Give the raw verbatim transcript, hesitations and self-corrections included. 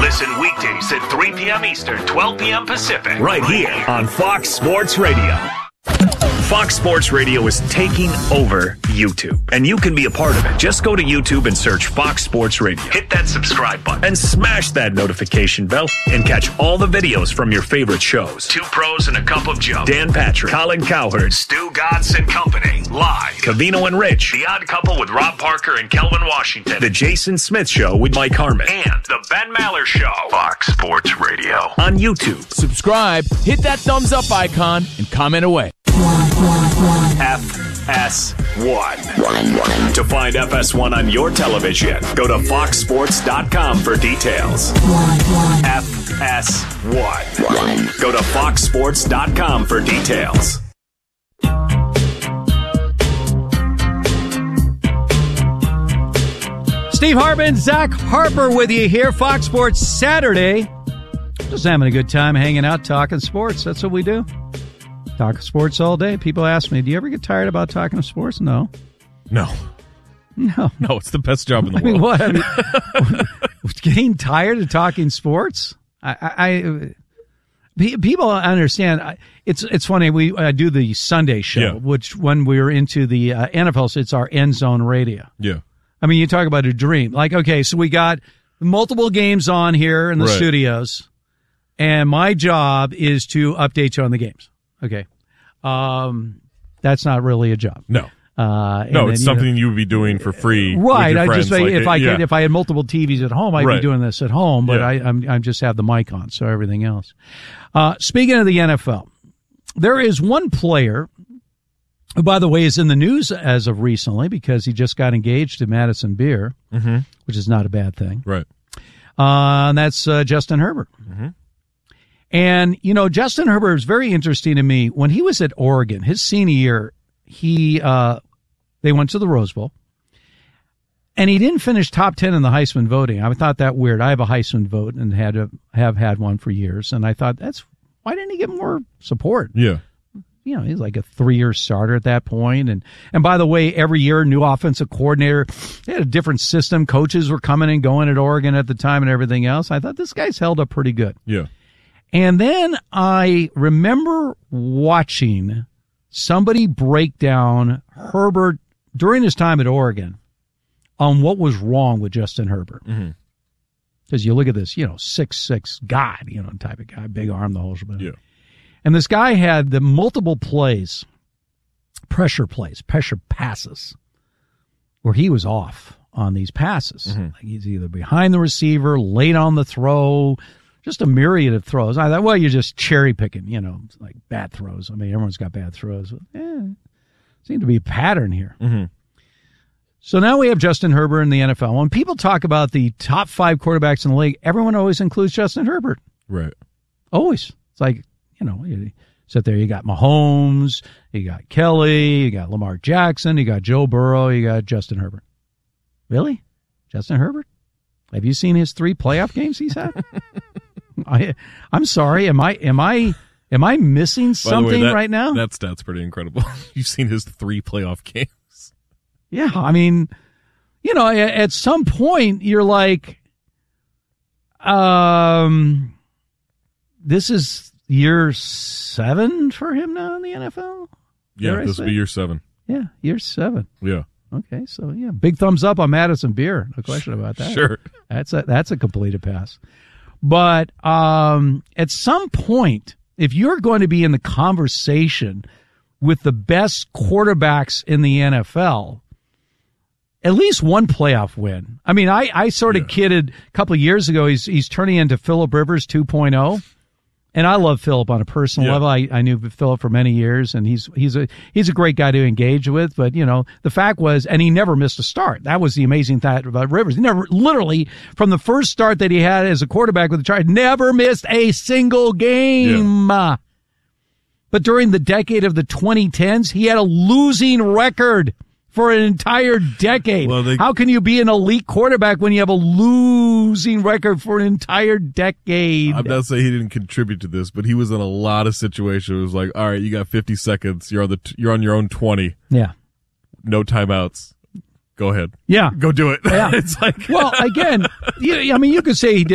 Listen weekdays at three p.m. Eastern, twelve p.m. Pacific. Right here on Fox Sports Radio. Fox Sports Radio is taking over YouTube, and you can be a part of it. Just go to YouTube and search Fox Sports Radio. Hit that subscribe button. And smash that notification bell and catch all the videos from your favorite shows. Two Pros and a Cup of Joe. Dan Patrick, Colin Cowherd, Stu Godson Company. Live. Covino and Rich. The Odd Couple with Rob Parker and Kelvin Washington. The Jason Smith Show with Mike Harmon. And The Ben Maller Show. Fox Sports Radio. On YouTube. Subscribe, hit that thumbs up icon, and comment away. F S one. To find F S one on your television, go to fox sports dot com for details. F S one. Go to fox sports dot com for details. Steve Hartman, Zach Harper with you here, Fox Sports Saturday. Just having a good time hanging out, talking sports. That's what we do. Talk sports all day. People ask me, do you ever get tired about talking sports? No. No. No. No, it's the best job in the I mean, world. what? I mean, getting tired of talking sports? I, I, I people understand. It's it's funny. We I do the Sunday show, Yeah. which when we were into the uh, N F L, so it's our End Zone Radio. Yeah. I mean, you talk about a dream. Like, okay, so we got multiple games on here in the Right. studios, and my job is to update you on the games. Okay. Um, that's not really a job. No. Uh, No, and it's then, something you, know, you would be doing for free. right. With your I friends. just say like if it, I yeah. could, if I had multiple T Vs at home, I'd Right. be doing this at home, but Yeah. I, I'm, I just have the mic on. So everything else. Uh, speaking of the N F L, there is one player who, by the way, is in the news as of recently because he just got engaged to Madison Beer, Mm-hmm. which is not a bad thing. Right. Uh, and that's uh, Justin Herbert. Mm-hmm. And, you know, Justin Herbert is very interesting to me. When he was at Oregon, his senior year, he uh, they went to the Rose Bowl. And he didn't finish top ten in the Heisman voting. I thought that weird. I have a Heisman vote and had to, have had one for years. And I thought, that's why didn't he get more support? Yeah. You know, he's like a three-year starter at that point. And, and by the way, every year, new offensive coordinator, they had a different system. Coaches were coming and going at Oregon at the time and everything else. I thought this guy's held up pretty good. Yeah. And then I remember watching somebody break down Herbert during his time at Oregon on what was wrong with Justin Herbert. Because Mm-hmm. you look at this, you know, six six God, you know, type of guy, big arm, the whole shebang. Yeah. And this guy had the multiple plays, pressure plays, pressure passes, where he was off on these passes. Mm-hmm. Like he's either behind the receiver, late on the throw, just a myriad of throws. I thought, well, you're just cherry picking, you know, like bad throws. I mean, everyone's got bad throws. Yeah, seemed to be a pattern here. Mm-hmm. So now we have Justin Herbert in the N F L. When people talk about the top five quarterbacks in the league, everyone always includes Justin Herbert. Right. Always. It's like, you know, you sit there, you got Mahomes, you got Kelly, you got Lamar Jackson, you got Joe Burrow, you got Justin Herbert. Really? Justin Herbert? Have you seen his three playoff games he's had? I, I'm sorry. Am I am I am I missing something By the way, that, right now? That stat's pretty incredible. You've seen his three playoff games. Yeah, I mean, you know, at, at some point you're like, um, this is year seven for him now in the N F L. Yeah, Dare I this say? will be year seven. Yeah, year seven. Yeah. Okay, so yeah, big thumbs up on Madison Beer. No question about that. Sure. That's a that's a completed pass. But um, at some point, if you're going to be in the conversation with the best quarterbacks in the N F L, at least one playoff win. I mean, I, I sort of Yeah. kidded a couple of years ago. He's he's turning into Phillip Rivers two point oh. And I love Phillip on a personal Yeah. level. I, I knew Phillip for many years, and he's he's a he's a great guy to engage with. But you know, the fact was, and he never missed a start. That was the amazing thing about Rivers. He never, literally, from the first start that he had as a quarterback with the Chargers, never missed a single game. Yeah. But during the decade of the twenty tens, he had a losing record for an entire decade. Well, they- How can you be an elite quarterback when you have a losing record for an entire decade? I'm not saying he didn't contribute to this, but he was in a lot of situations. It was like, all right, you got fifty seconds. You're on the, t- you're on your own twenty. Yeah. No timeouts. Go ahead. Yeah. Go do it. Yeah. It's like, Well, again, you, I mean, you could say he did